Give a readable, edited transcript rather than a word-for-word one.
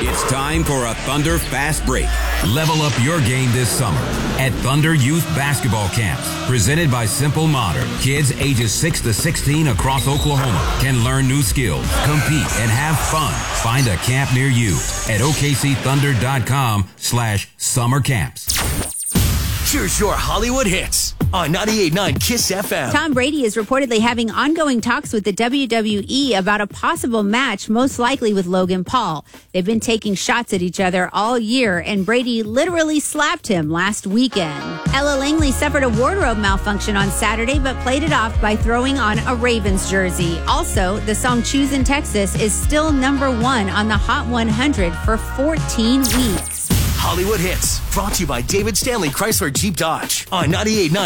It's time for a Thunder Fast Break. Level up your game this summer at Thunder Youth Basketball Camps. Presented by Simple Modern. Kids ages 6 to 16 across Oklahoma can learn new skills, compete, and have fun. Find a camp near you at okcthunder.com/summer camps. Here's your Hollywood hits on 98.9 KISS FM. Tom Brady is reportedly having ongoing talks with the WWE about a possible match, most likely with Logan Paul. They've been taking shots at each other all year, and Brady literally slapped him last weekend. Ella Langley suffered a wardrobe malfunction on Saturday, but played it off by throwing on a Ravens jersey. Also, the song Choosing Texas is still #1 on the Hot 100 for 14 weeks. Hollywood hits brought to you by David Stanley Chrysler Jeep Dodge on 98.9